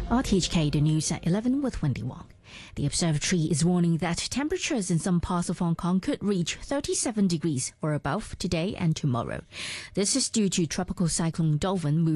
RTHK, the news at 11 with Wendy Wong. The observatory is warning that temperatures in some parts of Hong Kong could reach 37 degrees or above today and tomorrow. This is due to tropical cyclone Dolphin moving